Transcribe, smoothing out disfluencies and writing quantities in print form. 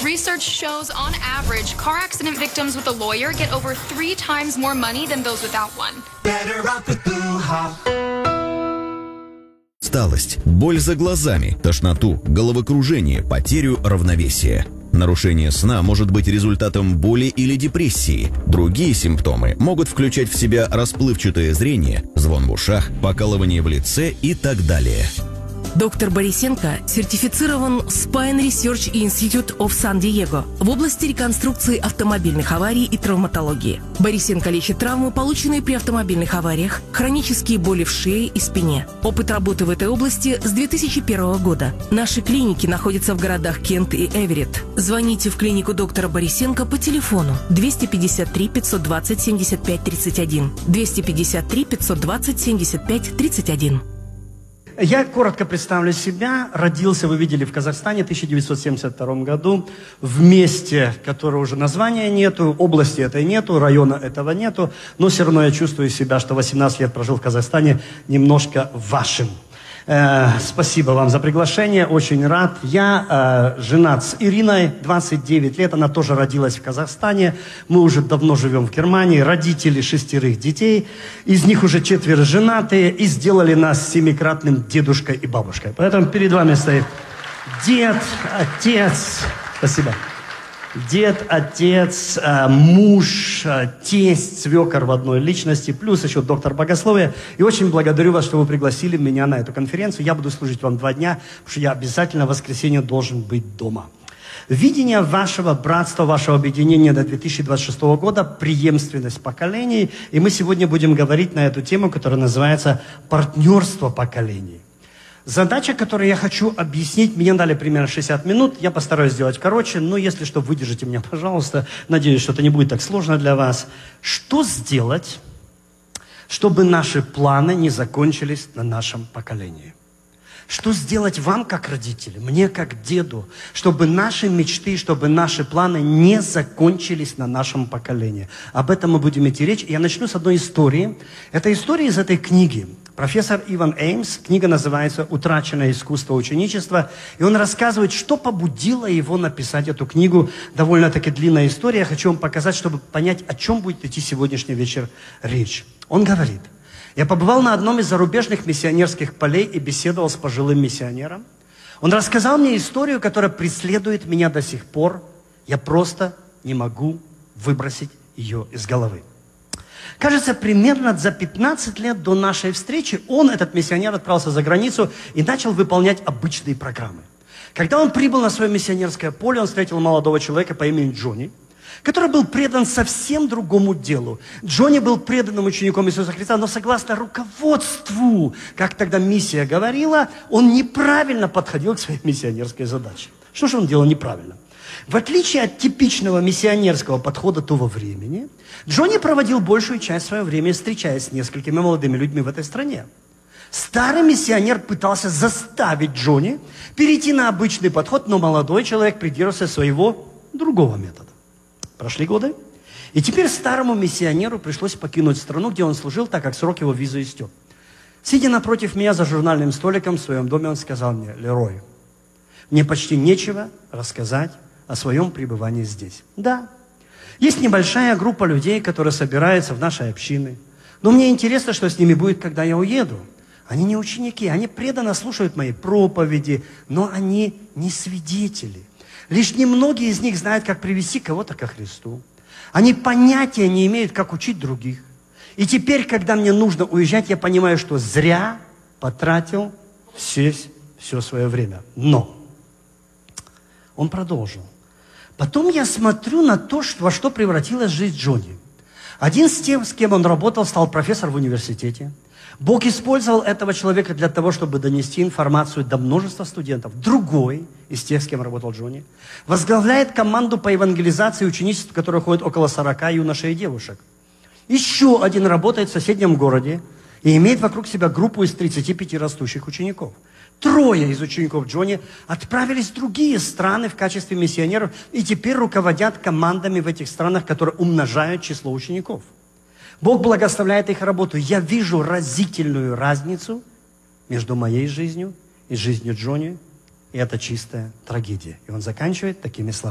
Research shows, on average, car accident victims with a lawyer get over 3 times more money than those without one. Better off with Bluehost. Усталость, боль за глазами, тошноту, головокружение, потерю равновесия. Нарушение сна может быть результатом боли или депрессии. Другие симптомы могут включать в себя расплывчатое зрение, звон в ушах, покалывание в лице и так далее. Доктор Борисенко сертифицирован Spine Research Institute of San Diego в области реконструкции автомобильных аварий и травматологии. Борисенко лечит травмы, полученные при автомобильных авариях, хронические боли в шее и спине. Опыт работы в этой области с 2001 года. Наши клиники находятся в городах Кент и Эверетт. Звоните в клинику доктора Борисенко по телефону 253 520 75 31, 253 520 75 31. Я коротко представлю себя. Родился, вы видели, в Казахстане в 1972 году, в месте, которое уже названия нету, области этой нету, района этого нету, но все равно я чувствую себя, что 18 лет прожил в Казахстане немножко вашим. Спасибо вам за приглашение, очень рад. Я женат с Ириной, 29 лет, она тоже родилась в Казахстане. Мы уже давно живем в Германии, родители 6 детей, из них уже 4 женатые, и сделали нас 7-кратным дедушкой и бабушкой. Поэтому перед вами стоит дед, отец, спасибо. Дед, отец, муж, тесть, свекор в одной личности, плюс еще доктор богословия. И очень благодарю вас, что вы пригласили меня на эту конференцию. Я буду служить вам 2 дня, потому что я обязательно в воскресенье должен быть дома. Видение вашего братства, вашего объединения до 2026 года, преемственность поколений. И мы сегодня будем говорить на эту тему, которая называется «Партнерство поколений». Задача, которую я хочу объяснить, мне дали примерно 60 минут, я постараюсь сделать короче, но если что, выдержите меня, пожалуйста. Надеюсь, что это не будет так сложно для вас. Что сделать, чтобы наши планы не закончились на нашем поколении? Что сделать вам, как родители, мне, как деду, чтобы наши мечты, чтобы наши планы не закончились на нашем поколении? Об этом мы будем идти речь. Я начну с одной истории. Это история из этой книги. Профессор Иван Эймс, книга называется «Утраченное искусство ученичества», и он рассказывает, что побудило его написать эту книгу. Довольно-таки длинная история. Я хочу вам показать, чтобы понять, о чем будет идти сегодняшний вечер речь. Он говорит: «Я побывал на одном из зарубежных миссионерских полей и беседовал с пожилым миссионером. Он рассказал мне историю, которая преследует меня до сих пор. Я просто не могу выбросить ее из головы. Кажется, примерно за 15 лет до нашей встречи он, этот миссионер, отправился за границу и начал выполнять обычные программы. Когда он прибыл на свое миссионерское поле, он встретил молодого человека по имени Джонни, который был предан совсем другому делу. Джонни был преданным учеником Иисуса Христа, но согласно руководству, как тогда миссия говорила, он неправильно подходил к своей миссионерской задаче. Что же он делал неправильно? В отличие от типичного миссионерского подхода того времени, Джонни проводил большую часть своего времени, встречаясь с несколькими молодыми людьми в этой стране. Старый миссионер пытался заставить Джонни перейти на обычный подход, но молодой человек придерживался своего другого метода. Прошли годы, и теперь старому миссионеру пришлось покинуть страну, где он служил, так как срок его визы истек. Сидя напротив меня за журнальным столиком в своем доме, он сказал мне: «Лерой, мне почти нечего рассказать о своем пребывании здесь. Да, есть небольшая группа людей, которые собираются в нашей общины, но мне интересно, что с ними будет, когда я уеду. Они не ученики, они преданно слушают мои проповеди, но они не свидетели. Лишь немногие из них знают, как привести кого-то ко Христу. Они понятия не имеют, как учить других. И теперь, когда мне нужно уезжать, я понимаю, что зря потратил все свое время. Но он продолжил. Потом я смотрю на то, во что превратилась жизнь Джонни. Один из тех, с кем он работал, стал профессор в университете. Бог использовал этого человека для того, чтобы донести информацию до множества студентов. Другой из тех, с кем работал Джонни, возглавляет команду по евангелизации учеництв, в которой ходит около 40 юношей и девушек. Еще один работает в соседнем городе и имеет вокруг себя группу из 35 растущих учеников. 3 из учеников Джонни отправились в другие страны в качестве миссионеров и теперь руководят командами в этих странах, которые умножают число учеников. Бог благословляет их работу. Я вижу разительную разницу между моей жизнью и жизнью Джонни, и это чистая трагедия. И он заканчивает такими словами.